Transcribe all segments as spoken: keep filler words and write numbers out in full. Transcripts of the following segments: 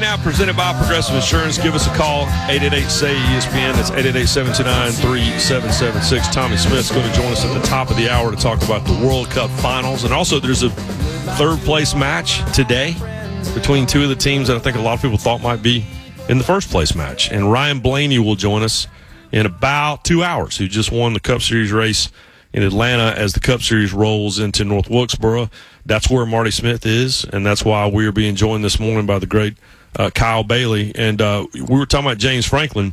Out presented by Progressive Insurance. Give us a call, eight eight eight, S A Y, E S P N. That's eight eight eight, seven two nine, three seven seven six. Tommy Smith's going to join us at the top of the hour to talk about the World Cup finals. And also there's a third-place match today between two of the teams that I think a lot of people thought might be in the first-place match. And Ryan Blaney will join us in about two hours, who just won the Cup Series race in Atlanta as the Cup Series rolls into North Wilkesboro. That's where Marty Smith is, and that's why we are being joined this morning by the great uh, Kyle Bailey. And uh, we were talking about James Franklin.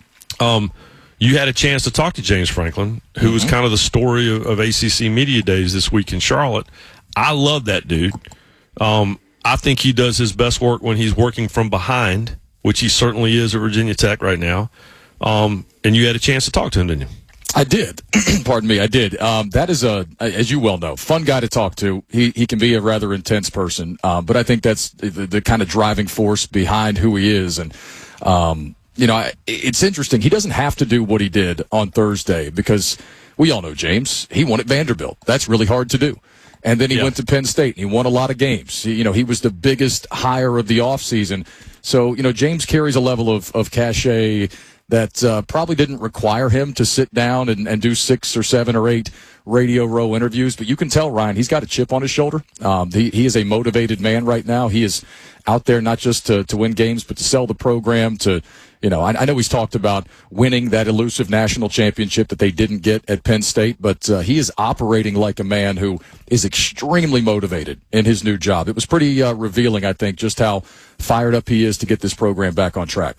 Um, you had a chance to talk to James Franklin, who mm-hmm. was kind of the story of, of A C C Media Days this week in Charlotte. I love that dude. Um, I think he does his best work when he's working from behind, which he certainly is at Virginia Tech right now. Um, and you had a chance to talk to him, didn't you? I did. Pardon me, I did. Um, that is a, as you well know, fun guy to talk to. He he can be a rather intense person, uh, but I think that's the, the kind of driving force behind who he is. And um, you know, it's interesting. He doesn't have to do what he did on Thursday because we all know James. He won at Vanderbilt. That's really hard to do. And then he yeah. went to Penn State. And he won a lot of games. He, you know, he was the biggest hire of the offseason. So you know, James carries a level of of cachet that uh, probably didn't require him to sit down and, and do six or seven or eight Radio Row interviews. But you can tell, Ryan, he's got a chip on his shoulder. Um, he, he is a motivated man right now. He is out there not just to, to win games, but to sell the program. To, you know, I, I know he's talked about winning that elusive national championship that they didn't get at Penn State, but uh, he is operating like a man who is extremely motivated in his new job. It was pretty uh, revealing, I think, just how fired up he is to get this program back on track.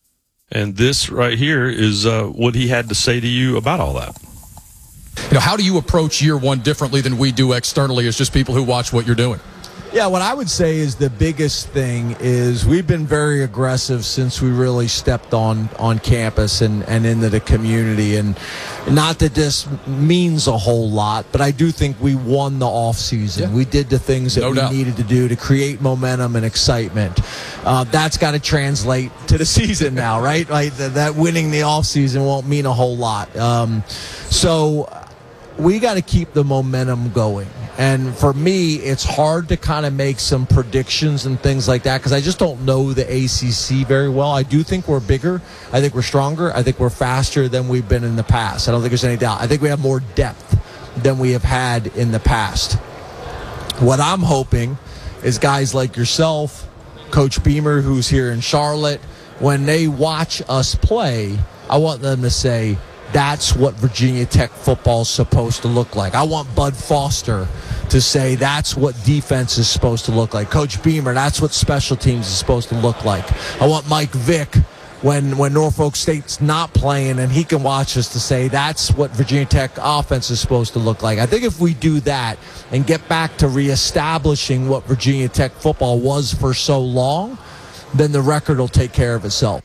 And this right here is uh, what he had to say to you about all that. You know, how do you approach year one differently than we do externally as just people who watch what you're doing? Yeah, what I would say is the biggest thing is we've been very aggressive since we really stepped on, on campus and, and into the community. And not that this means a whole lot, but I do think we won the offseason. Yeah. We did the things that no we doubt. needed to do to create momentum and excitement. Uh, that's got to translate to the season now, right? Like that, that winning the offseason won't mean a whole lot. Um, so we got to keep the momentum going. And for me, it's hard to kind of make some predictions and things like that because I just don't know the A C C very well. I do think we're bigger. I think we're stronger. I think we're faster than we've been in the past. I don't think there's any doubt. I think we have more depth than we have had in the past. What I'm hoping is guys like yourself, Coach Beamer, who's here in Charlotte, when they watch us play, I want them to say, that's what Virginia Tech football is supposed to look like. I want Bud Foster to say that's what defense is supposed to look like. Coach Beamer, that's what special teams is supposed to look like. I want Mike Vick, when when Norfolk State's not playing and he can watch us, to say that's what Virginia Tech offense is supposed to look like. I think if we do that and get back to reestablishing what Virginia Tech football was for so long, then the record will take care of itself.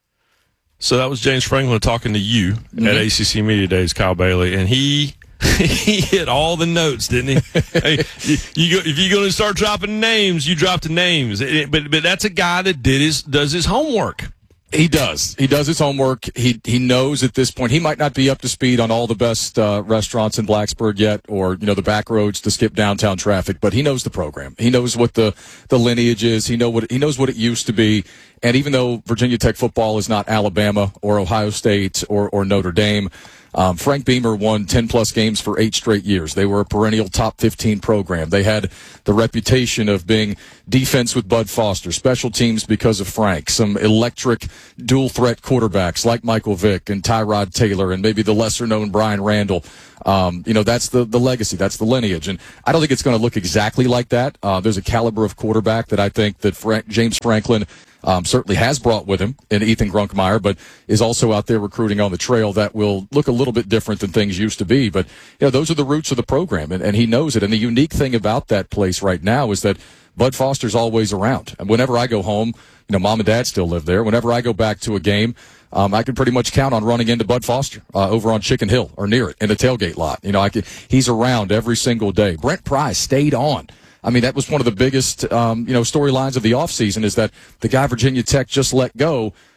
So that was James Franklin talking to you mm-hmm. at A C C Media Days, Kyle Bailey, and he he hit all the notes, didn't he? Hey, you, you go, if you're going to start dropping names, you drop the names. It, but but that's a guy that did his does his homework. He does. He does his homework. He he knows at this point he might not be up to speed on all the best uh, restaurants in Blacksburg yet, or you know the back roads to skip downtown traffic. But he knows the program. He knows what the, the lineage is. He know what he knows what it used to be. And even though Virginia Tech football is not Alabama or Ohio State or or Notre Dame, Um, Frank Beamer won ten plus games for eight straight years. They were a perennial top fifteen program. They had the reputation of being defense with Bud Foster, special teams because of Frank, some electric dual threat quarterbacks like Michael Vick and Tyrod Taylor and maybe the lesser known Brian Randall. Um, you know, that's the, the legacy. That's the lineage. And I don't think it's going to look exactly like that. Uh, there's a caliber of quarterback that I think that Frank, James Franklin Um, certainly has brought with him in Ethan Grunkmeyer, but is also out there recruiting on the trail that will look a little bit different than things used to be. But, you know, those are the roots of the program, and, and he knows it. And the unique thing about that place right now is that Bud Foster's always around. And whenever I go home, you know, Mom and Dad still live there. Whenever I go back to a game, um, I can pretty much count on running into Bud Foster uh, over on Chicken Hill or near it in the tailgate lot. You know, I can, he's around every single day. Brent Pry stayed on. I mean, that was one of the biggest, um, you know, storylines of the offseason is that the guy Virginia Tech just let go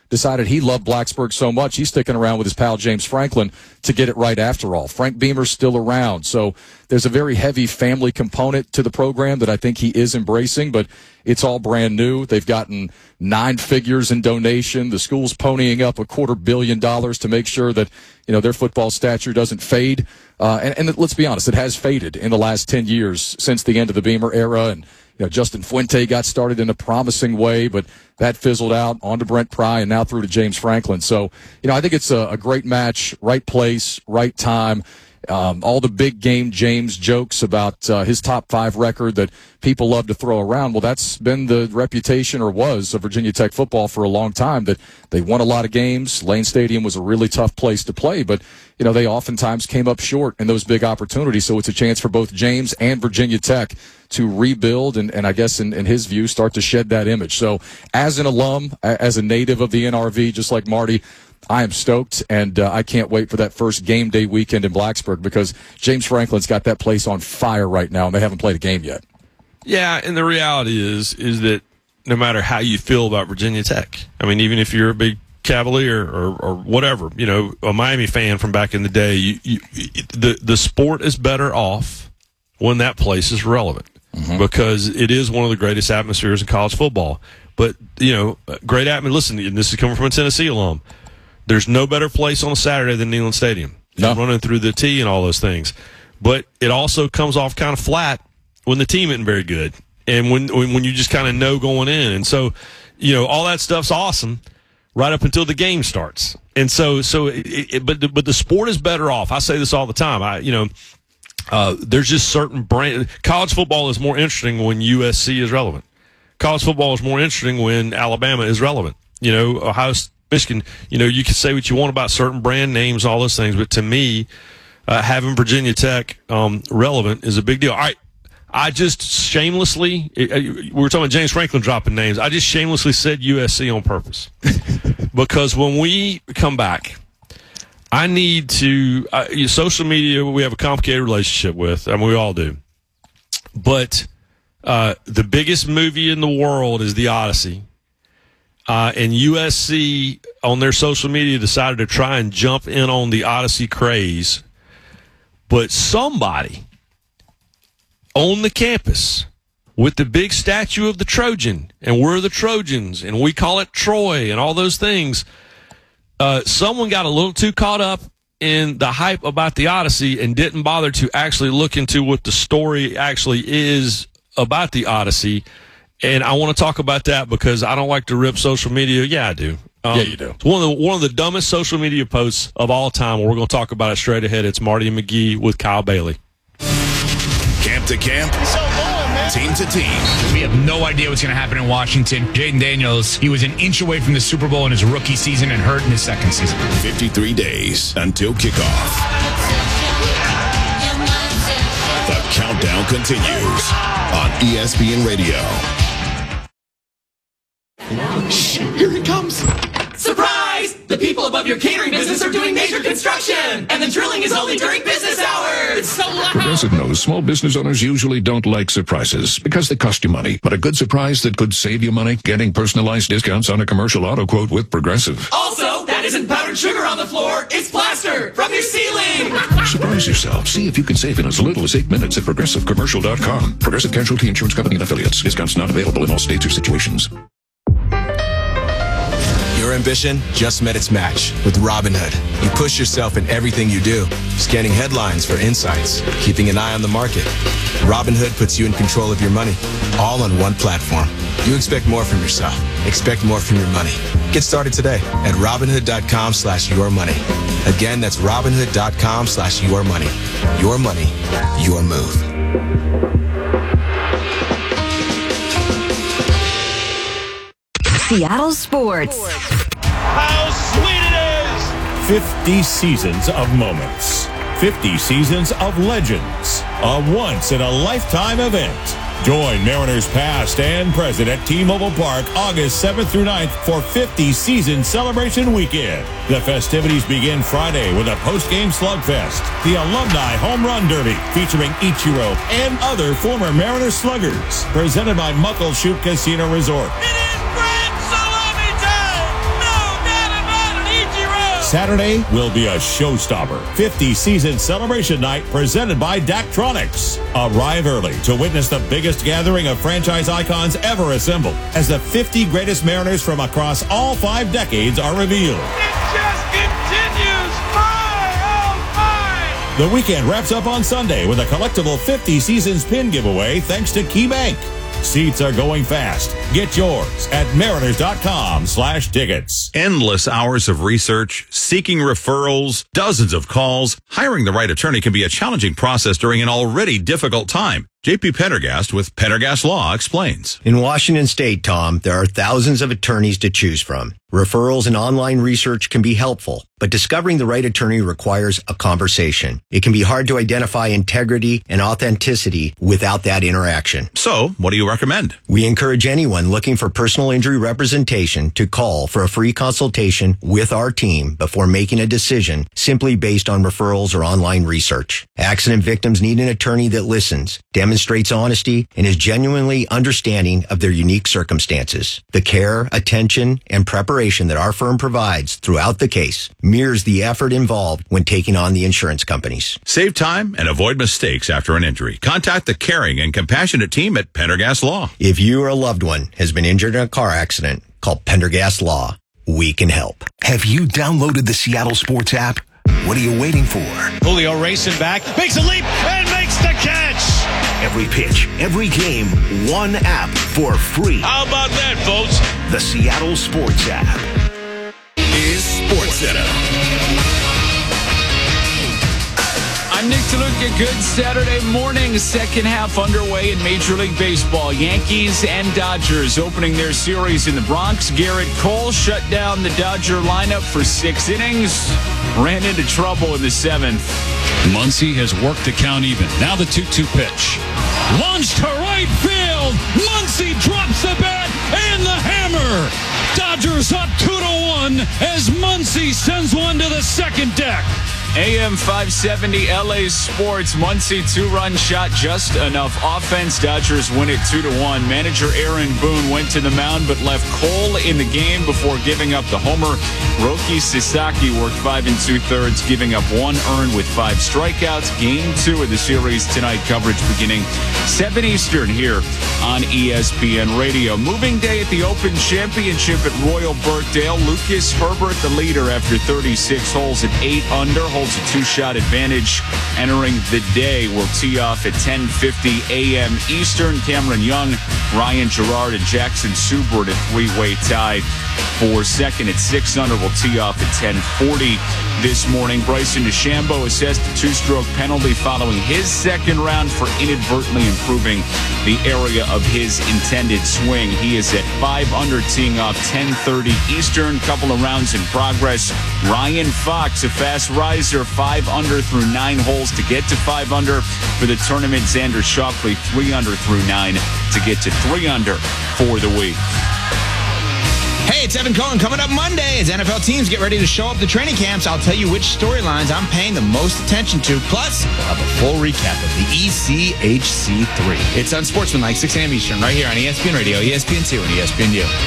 decided he loved Blacksburg so much, he's sticking around with his pal James Franklin to get it right after all. Frank Beamer's still around, so there's a very heavy family component to the program that I think he is embracing, but it's all brand new. They've gotten nine figures in donation. The school's ponying up a quarter billion dollars to make sure that, you know, their football stature doesn't fade. Uh, and, and let's be honest, it has faded in the last ten years since the end of the Beamer era. And, you know, Justin Fuente got started in a promising way, but that fizzled out, on to Brent Pry, and now through to James Franklin. So, you know, I think it's a, a great match, right place, right time. Um, all the big game James jokes about uh, his top five record that people love to throw around. Well, that's been the reputation, or was, of Virginia Tech football for a long time, that they won a lot of games. Lane Stadium was a really tough place to play, but, you know, they oftentimes came up short in those big opportunities. So it's a chance for both James and Virginia Tech to rebuild and, and I guess in, in his view, start to shed that image. So as an alum, as a native of the N R V, just like Marty, I am stoked, and uh, I can't wait for that first game day weekend in Blacksburg, because James Franklin's got that place on fire right now, and they haven't played a game yet. Yeah, and the reality is is that no matter how you feel about Virginia Tech, I mean, even if you're a big Cavalier or, or whatever, you know, a Miami fan from back in the day, you, you, the the sport is better off when that place is relevant, mm-hmm. because it is one of the greatest atmospheres in college football. But, you know, great atmosphere. Listen, and this is coming from a Tennessee alum. There's no better place on a Saturday than Neyland Stadium. No. Running through the tee and all those things. But it also comes off kind of flat when the team isn't very good, and when when, when you just kind of know going in. And so, you know, all that stuff's awesome right up until the game starts. And so, so it, it, but the, but the sport is better off. I say this all the time. I you know, uh, there's just certain brand. College football is more interesting when U S C is relevant. College football is more interesting when Alabama is relevant. You know, Ohio State, Michigan, you know, you can say what you want about certain brand names, all those things, but to me, uh, having Virginia Tech um, relevant is a big deal. All right, I just shamelessly, we were talking about James Franklin dropping names, I just shamelessly said U S C on purpose. Because when we come back, I need to, uh, social media, we have a complicated relationship with, I mean, we all do. But uh, the biggest movie in the world is The Odyssey. Uh, and U S C on their social media decided to try and jump in on the Odyssey craze. But somebody on the campus with the big statue of the Trojan, and we're the Trojans, and we call it Troy, and all those things, uh, someone got a little too caught up in the hype about the Odyssey and didn't bother to actually look into what the story actually is about the Odyssey. And I want to talk about that because I don't like to rip social media. Yeah, I do. Um, yeah, you do. It's one of the one of the dumbest social media posts of all time. We're going to talk about it straight ahead. It's Marty and McGee with Kyle Bailey. Camp to camp, so long, man. Team to team. We have no idea what's going to happen in Washington. Jaden Daniels, he was an inch away from the Super Bowl in his rookie season and hurt in his second season. fifty-three days until kickoff. The countdown continues on E S P N Radio. Shh, here he comes. Surprise! The people above your catering business are doing major construction, and the drilling is only during business hours. It's so loud. Progressive knows small business owners usually don't like surprises because they cost you money. But a good surprise that could save you money, getting personalized discounts on a commercial auto quote with Progressive. Also, that isn't powdered sugar on the floor. It's plaster from your ceiling. Surprise yourself. See if you can save in as little as eight minutes at Progressive Commercial dot com. Progressive Casualty Insurance Company and Affiliates. Discounts not available in all states or situations. Your ambition just met its match with Robinhood. You push yourself in everything you do, scanning headlines for insights, keeping an eye on the market. Robinhood puts you in control of your money, all on one platform. You expect more from yourself. Expect more from your money. Get started today at Robinhood.com slash your money. Again, that's Robinhood.com slash your money. Your money, your move. Seattle Sports. How sweet it is! fifty seasons of moments. fifty seasons of legends. A once-in-a-lifetime event. Join Mariners past and present at T-Mobile Park August seventh through ninth for fifty season celebration weekend. The festivities begin Friday with a post-game slugfest, the Alumni Home Run Derby featuring Ichiro and other former Mariners sluggers, presented by Muckleshoot Casino Resort. It is Grand Salami time! No Saturday will be a showstopper. fifty season celebration night presented by Daktronics. Arrive early to witness the biggest gathering of franchise icons ever assembled as the fifty greatest Mariners from across all five decades are revealed. It just continues. My, oh, my. The weekend wraps up on Sunday with a collectible fifty Seasons pin giveaway thanks to KeyBank. Seats are going fast. Get yours at mariners.com slash tickets. Endless hours of research, seeking referrals, dozens of calls. Hiring the right attorney can be a challenging process during an already difficult time. J P Pendergast with Pendergast Law explains. In Washington State, Tom, there are thousands of attorneys to choose from. Referrals and online research can be helpful, but discovering the right attorney requires a conversation. It can be hard to identify integrity and authenticity without that interaction. So, what do you recommend? We encourage anyone looking for personal injury representation to call for a free consultation with our team before making a decision simply based on referrals or online research. Accident victims need an attorney that listens, demonstrates honesty, and is genuinely understanding of their unique circumstances. The care, attention, and preparation that our firm provides throughout the case mirrors the effort involved when taking on the insurance companies. Save time and avoid mistakes after an injury. Contact the caring and compassionate team at Pendergast Law. If you or a loved one has been injured in a car accident, call Pendergast Law. We can help. Have you downloaded the Seattle Sports app? What are you waiting for? Julio racing back, makes a leap, and makes the catch! Every pitch, every game, one app for free. How about that, folks? The Seattle Sports app is SportsCenter. I'm Nick DeLuca. Good Saturday morning. Second half underway in Major League Baseball. Yankees and Dodgers opening their series in the Bronx. Garrett Cole shut down the Dodger lineup for six innings. Ran into trouble in the seventh. Muncy has worked the count even. Now the two two pitch. Launched to right field. Muncy drops the bat and the hammer. Dodgers up two to one as Muncy sends one to the second deck. A M five seventy L A Sports. Muncy two-run shot, just enough offense. Dodgers win it two to one. Manager Aaron Boone went to the mound but left Cole in the game before giving up the homer. Roki Sasaki worked five and two-thirds, giving up one earned with five strikeouts. Game two of the series tonight. Coverage beginning seven Eastern here on E S P N Radio. Moving day at the Open Championship at Royal Birkdale. Lucas Herbert, the leader after thirty-six holes at eight under. Holds a two-shot advantage entering the day. Will tee off at ten fifty a m Eastern. Cameron Young, Ryan Gerard, and Jackson Subert a three-way tie for second at six under. Will tee off at ten forty this morning. Bryson DeChambeau assessed a two-stroke penalty following his second round for inadvertently improving the area of his intended swing. He is at five under, teeing off ten thirty Eastern. Couple of rounds in progress. Ryan Fox, a fast riser, five under through nine holes to get to five under for the tournament. Xander Schauffele, three under through nine to get to three under for the week. Hey, it's Evan Cohen. Coming up Monday as N F L teams get ready to show up the training camps, I'll tell you which storylines I'm paying the most attention to. Plus, we'll have a full recap of the E C H C three. It's Unsportsmanlike, six a m Eastern, right here on E S P N Radio, E S P N two, and E S P N U.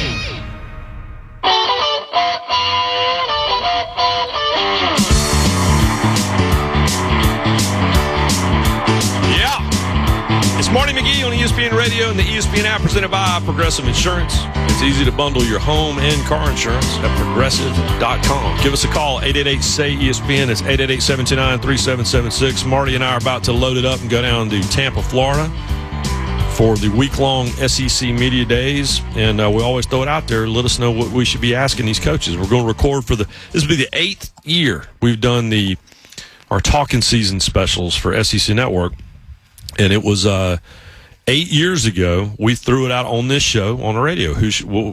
It's Marty McGee on E S P N Radio and the E S P N app presented by Progressive Insurance. It's easy to bundle your home and car insurance at progressive dot com. Give us a call, eight eight eight, S A Y, E S P N. It's eight eight eight, seven two nine, three seven seven six. Marty and I are about to load it up and go down to Tampa, Florida for the week-long S E C Media Days. And uh, we always throw it out there. Let us know what we should be asking these coaches. We're going to record for the – this will be the eighth year we've done the our Talking Season specials for S E C Network. And it was uh, eight years ago, we threw it out on this show on the radio. Who should, well,